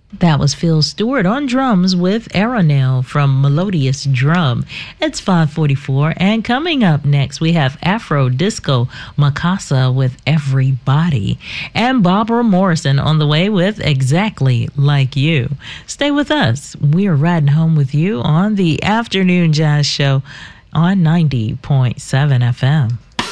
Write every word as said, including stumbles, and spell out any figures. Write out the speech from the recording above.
That was Phil Stewart on drums with Aeronel from Melodious Drum. It's five forty-four, and coming up next, we have Afro Disco Mikasa with Everybody, and Barbara Morrison on the way with Exactly Like You. Stay with us. We're riding home with you on the Afternoon Jazz Show on ninety point seven F M.